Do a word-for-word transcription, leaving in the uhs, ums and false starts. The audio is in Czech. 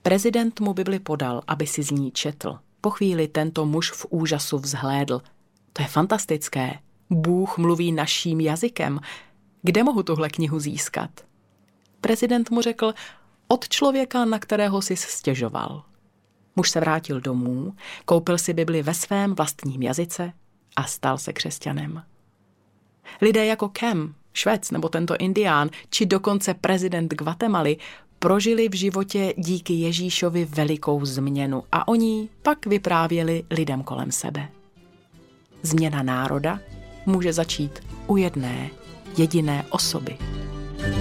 Prezident mu Bibli podal, aby si z ní četl. Po chvíli tento muž v úžasu vzhlédl. To je fantastické. Bůh mluví naším jazykem. Kde mohu tuhle knihu získat? Prezident mu řekl, od člověka, na kterého jsi stěžoval. Muž se vrátil domů, koupil si Bibli ve svém vlastním jazyce a stal se křesťanem. Lidé jako Kem, Švec nebo tento Indián, či dokonce prezident Guatemaly prožili v životě díky Ježíšovi velikou změnu a oni pak vyprávěli lidem kolem sebe. Změna národa může začít u jedné jediné osoby.